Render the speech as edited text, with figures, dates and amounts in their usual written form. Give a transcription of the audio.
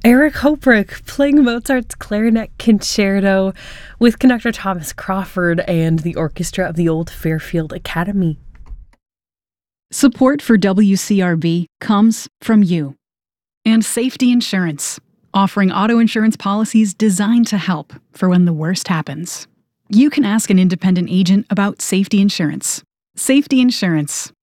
Eric Hoprick playing Mozart's Clarinet Concerto with conductor Thomas Crawford and the orchestra of the Old Fairfield Academy. Support for WCRB comes from you. And Safety Insurance, offering auto insurance policies designed to help for when the worst happens. You can ask an independent agent about safety insurance. Safety Insurance,